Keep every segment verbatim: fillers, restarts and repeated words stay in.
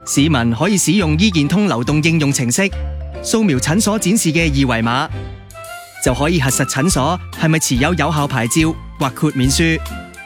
市民可以使用醫健通流動應用程式，掃描診所展示嘅二維碼，就可以核實診所係咪持有有效牌照或豁免書。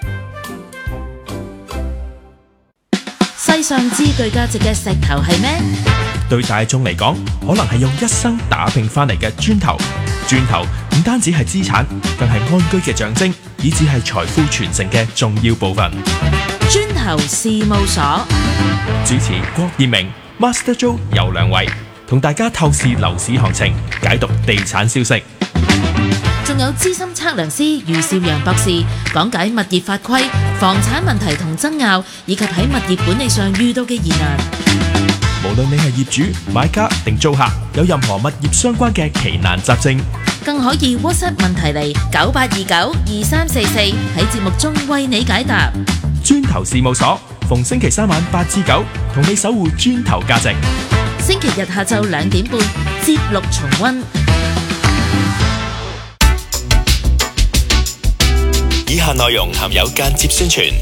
世上最具價值嘅石頭係咩？ 對大眾嚟講，可能係用一生打拼翻嚟嘅磚頭。磚頭唔單止係資產，更係安居嘅象徵，以至係財富傳承嘅重要部分。 磚頭事務所主持郭燕明、Master Joe 游良偉，同大家透視樓市行情，解讀地產消息。 仲有資深測量師余少陽博士講解物業法規、房產問題同爭拗，以及喺物業管理上遇到嘅疑難。 無論你係業主、買家定租客，有任何物業相關嘅奇難雜症， 更可以 WhatsApp 問題嚟九八二九二三四四，喺節目中為你解答。 磚頭事務所逢星期三晚八至九，同你守護磚頭價值。 星期日下晝兩點半，節錄重溫。 以下內容含有間接宣傳。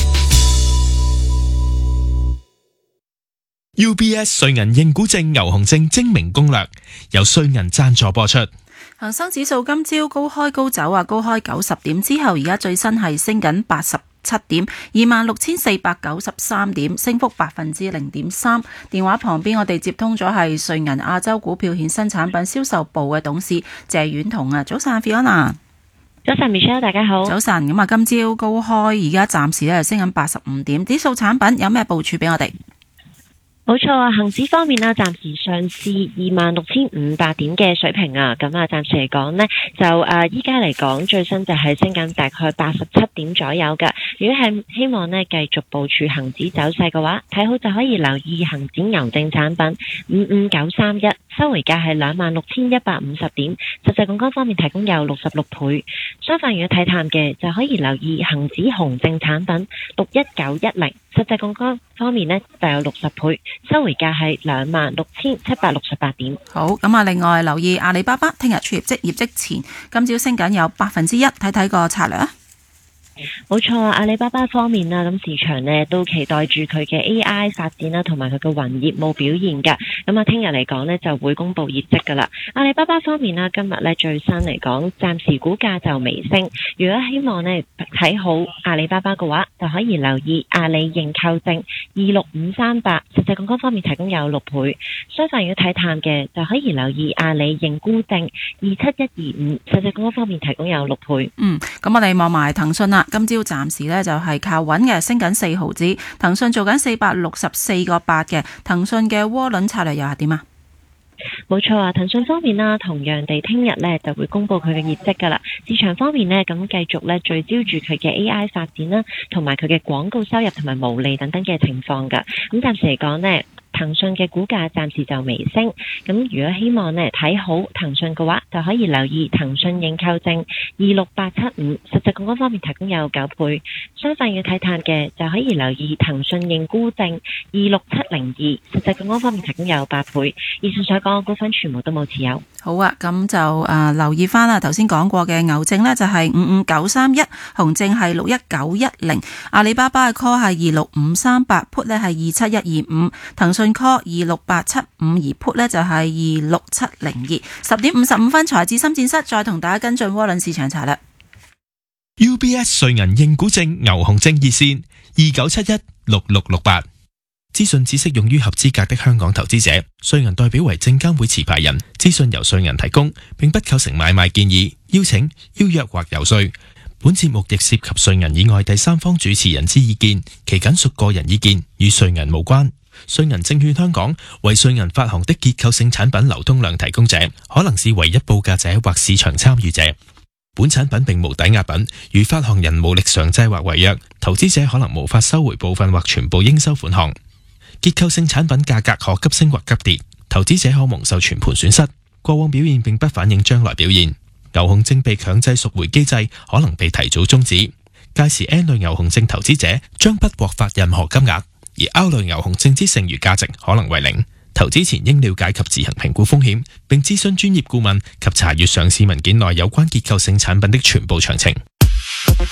U B S 瑞銀認股證牛熊證精明攻略，由瑞銀贊助播出。 恒生指數今朝高開高走啊，高開九十點之後，而家最新係升緊八十七點，二萬六千四百九十三點，升幅百分之零點三。電話旁邊我哋接通咗係瑞銀亞洲股票衍生產品銷售部嘅董事謝婉彤啊，早晨 Fiona。 早晨 Michelle， 大家好。 早晨，咁啊，今朝高開，而家暫時咧升緊八十五點，指數產品有咩部署俾我哋？ 冇錯啊，恒指方面啦，暫時上試二萬六千五百點嘅水平啊，咁啊，暫時嚟講呢，就誒依家嚟講最新就係升緊大概八十七點左右㗎。如果係希望呢繼續部署恒指走勢嘅話，睇好就可以留意恒指牛證產品五五九三一，收回價係兩萬六千一百五十點，實際槓桿方面提供有六十六倍。相反，如果睇淡嘅就可以留意恒指熊證產品六一九一零，實際槓桿方面呢就有六十倍。收回價係兩萬六千七百六十八點。 好，咁啊，另外留意阿里巴巴聽日出業績，業績前今朝升緊有百分之一，睇睇個策略啊。 冇錯啊，阿里巴巴方面啦，咁市場呢都期待住佢嘅 A I 發展啦，同埋佢嘅雲業務表現噶。咁啊，聽日嚟講呢就會公布業績噶啦。阿里巴巴方面啦，今日呢最新嚟講，暫時股價就微升。如果希望呢睇好阿里巴巴嘅話，就可以留意阿里認購證二六五三八，實際槓桿方面提供有六倍。相反，如果睇淡嘅，就可以留意阿里認沽證二七一二五，實際槓桿方面提供有六倍。 嗯，咁我哋望埋騰訊啦。今朝暫時呢就係靠穩嘅，升緊四毫子。騰訊做緊四百六十四個八嘅，騰訊嘅窩輪策略又係點啊？ 冇錯啊，騰訊方面啦，同樣地聽日呢就會公布佢嘅業績噶啦。市場方面呢，咁繼續呢聚焦住佢嘅 A I 發展啦，同埋佢嘅廣告收入同埋毛利等等嘅情況噶。咁暫時嚟講呢，騰訊嘅股價暫時就微升，咁如果希望呢睇好騰訊嘅話，就可以留意騰訊認購證二六八七五，實際槓桿方面提供有九倍。相反要睇淡嘅，就可以留意騰訊認沽證二六七零二，實際槓桿方面提供有八倍。以上所講嘅股份全部都冇持有。 好啊，咁就誒、呃、留意翻啦，頭先講過嘅牛證呢就係五五九三一，熊證係六一九一零，阿里巴巴嘅 call 係二六五三八 ，put 呢係二七一二五，騰訊 call 二六八七五，而 put 呢就係二六七零二。十點五十五分，財智深圳室再同大家跟進窩輪市場查啦。 U B S 瑞銀認股證牛熊證熱線二九七一六六六八。資訊只適用於合資格的香港投資者，瑞銀代表為證監會持牌人，資訊由瑞銀提供，並不構成買賣建議、邀請、邀約或遊說。本節目亦涉及瑞銀以外第三方主持人之意見，其僅屬個人意見，與瑞銀無關。瑞銀證券香港為瑞銀發行的結構性產品流通量提供者，可能是唯一報價者或市場參與者。本產品並無抵押品，如發行人無力償債或違約，投資者可能無法收回部分或全部應收款項。結構性產品價格可急升或急跌，投資者可蒙受全盤損失。過往表現並不反映將來表現。牛熊證被強制贖回機制可能被提早終止，屆時 N 類牛熊證投資者將不獲發任何金額，而 R 類牛熊證之剩餘價值可能為零。投資前應了解及自行評估風險，並諮詢專業顧問及查閱上市文件內有關結構性產品的全部詳情。